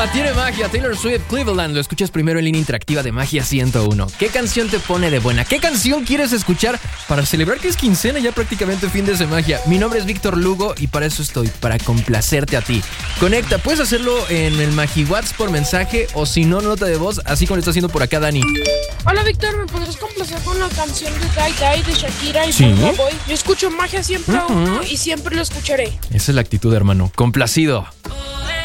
tema tiene magia. Taylor Swift, Cleveland. Lo escuchas primero en línea interactiva de Magia 101. ¿Qué canción te pone de buena? ¿Qué canción quieres escuchar para celebrar que es quincena, ya prácticamente fin de magia? Mi nombre es Víctor Lugo y para eso estoy, para complacerte a ti. Conecta, puedes hacerlo en el MagiWhat's por mensaje o si no, nota de voz, así como lo está haciendo por acá Dani. Hola Víctor, ¿me podrás complacer con la canción de Die Die de Shakira y ¿Sí? Burna Boy? Yo escucho Magia siempre a uno y siempre lo escucharé. Esa es la actitud, hermano. Complacido.